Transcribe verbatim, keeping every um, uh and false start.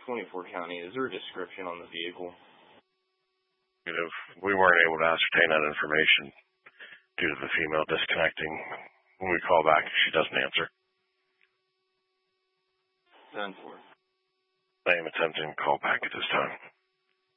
twenty-four County, is there a description on the vehicle? If we weren't able to ascertain that information due to the female disconnecting, when we call back, she doesn't answer. Done for. I am attempting to call back at this time.